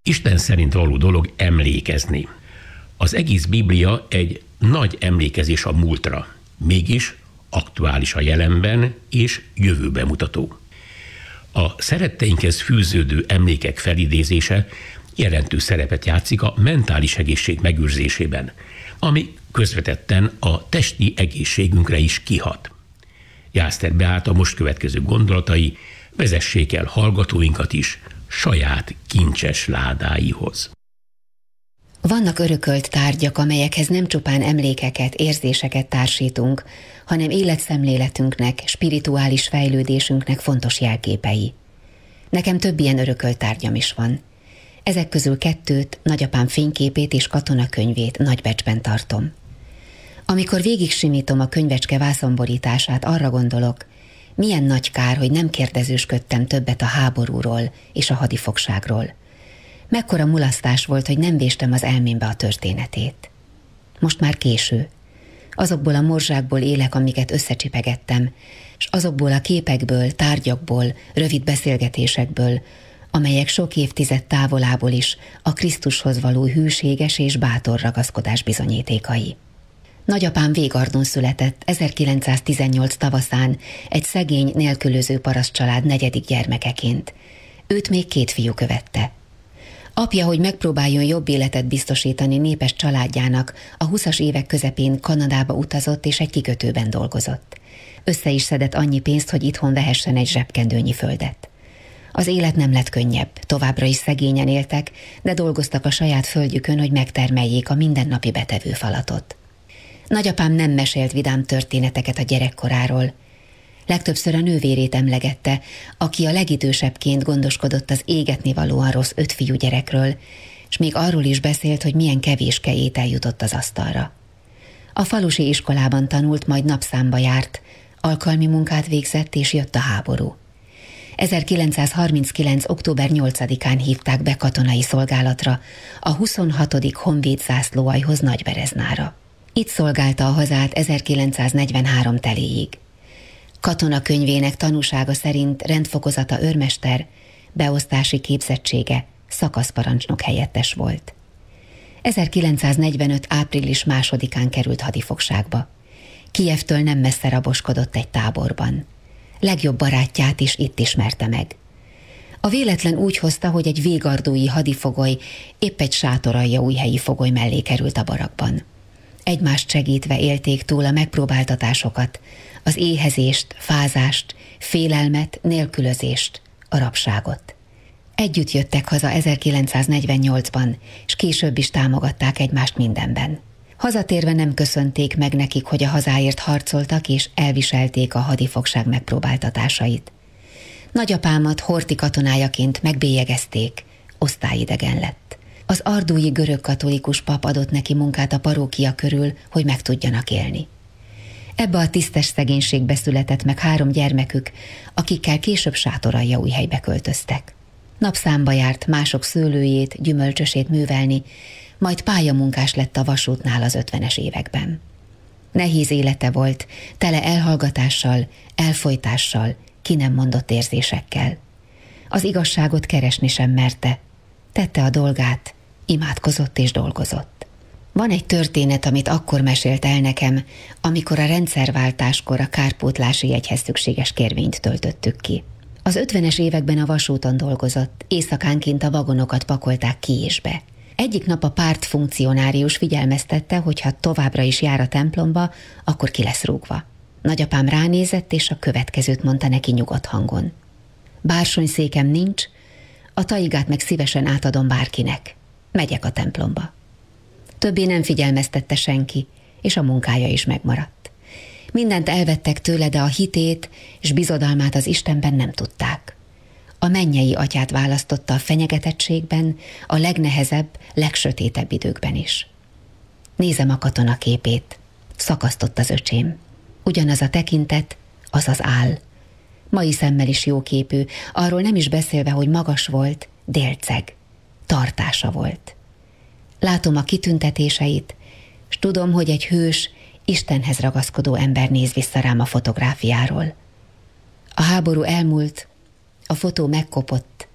Isten szerint való dolog emlékezni. Az egész Biblia egy nagy emlékezés a múltra, mégis aktuális a jelenben és jövőben mutató. A szeretteinkhez fűződő emlékek felidézése jelentős szerepet játszik a mentális egészség megőrzésében, ami közvetetten a testi egészségünkre is kihat. Jászter Beáta most következő gondolatai vezessék el hallgatóinkat is saját kincses ládáihoz. Vannak örökölt tárgyak, amelyekhez nem csupán emlékeket, érzéseket társítunk, hanem életszemléletünknek, spirituális fejlődésünknek fontos jelképei. Nekem több ilyen örökölt tárgyam is van. Ezek közül 2, nagyapám fényképét és katonakönyvét nagybecsben tartom. Amikor végig simítom a könyvecske vászonborítását, arra gondolok, milyen nagy kár, hogy nem kérdezősködtem többet a háborúról és a hadifogságról. Mekkora mulasztás volt, hogy nem véstem az elmémbe a történetét. Most már késő. Azokból a morzsákból élek, amiket összecsipegettem, és azokból a képekből, tárgyakból, rövid beszélgetésekből, amelyek sok évtized távolából is a Krisztushoz való hűséges és bátor ragaszkodás bizonyítékai. Nagyapám Végardon született 1918 tavaszán egy szegény, nélkülöző parasztcsalád 4. gyermekeként. Őt még 2 fiú követte. Apja, hogy megpróbáljon jobb életet biztosítani népes családjának, a 20-as évek közepén Kanadába utazott és egy kikötőben dolgozott. Össze is szedett annyi pénzt, hogy itthon vehessen egy zsebkendőnyi földet. Az élet nem lett könnyebb, továbbra is szegényen éltek, de dolgoztak a saját földjükön, hogy megtermeljék a mindennapi betevőfalatot. Nagyapám nem mesélt vidám történeteket a gyerekkoráról. Legtöbbször a nővérét emlegette, aki a legidősebbként gondoskodott az égetnivalóan rossz 5 fiú gyerekről, és még arról is beszélt, hogy milyen kevéske étel jutott az asztalra. A falusi iskolában tanult, majd napszámba járt, alkalmi munkát végzett, és jött a háború. 1939. október 8-án hívták be katonai szolgálatra a 26. Honvéd zászlóaljhoz Nagybereznára. Itt szolgálta a hazát 1943 teléig. Katonakönyvének tanúsága szerint rendfokozata őrmester, beosztási képzettsége szakaszparancsnok helyettes volt. 1945. április 2-án került hadifogságba. Kijevtől nem messze raboskodott egy táborban. Legjobb barátját is itt ismerte meg. A véletlen úgy hozta, hogy egy végardói hadifogoly épp egy sátoraljaújhelyi fogoly mellé került a barakban. Egymást segítve élték túl a megpróbáltatásokat, az éhezést, fázást, félelmet, nélkülözést, a rabságot. Együtt jöttek haza 1948-ban, és később is támogatták egymást mindenben. Hazatérve nem köszönték meg nekik, hogy a hazáért harcoltak és elviselték a hadifogság megpróbáltatásait. Nagyapámat horti katonájaként megbélyegezték, osztályidegen lett. Az ardúi görög katolikus pap adott neki munkát a parókia körül, hogy meg tudjanak élni. Ebbe a tisztes szegénységbe született meg 3 gyermekük, akikkel később Sátoraljaújhelybe költöztek. Napszámba járt mások szőlőjét, gyümölcsösét művelni, majd pályamunkás lett a vasútnál az 50-es években. Nehéz élete volt, tele elhallgatással, elfojtással, ki nem mondott érzésekkel. Az igazságot keresni sem merte. Tette a dolgát, imádkozott és dolgozott. Van egy történet, amit akkor mesélt el nekem, amikor a rendszerváltáskor a kárpótlási jegyhez szükséges kérvényt töltöttük ki. Az 50-es években a vasúton dolgozott, éjszakánként a vagonokat pakolták ki és be. Egyik nap a pártfunkcionárius figyelmeztette, hogy ha továbbra is jár a templomba, akkor ki lesz rúgva. Nagyapám ránézett, és a következőt mondta neki nyugodt hangon. Bársonyszékem nincs, a taigát meg szívesen átadom bárkinek. Megyek a templomba. Többé nem figyelmeztette senki, és a munkája is megmaradt. Mindent elvettek tőle, de a hitét és bizodalmát az Istenben nem tudták. A mennyei atyát választotta a fenyegetettségben, a legnehezebb, legsötétebb időkben is. Nézem a katona képét. Szakasztott az öcsém. Ugyanaz a tekintet, az az áll. Mai szemmel is jóképű, arról nem is beszélve, hogy magas volt, délceg. Tartása volt. Látom a kitüntetéseit, s tudom, hogy egy hős, Istenhez ragaszkodó ember néz vissza rám a fotográfiáról. A háború elmúlt, a fotó megkopott,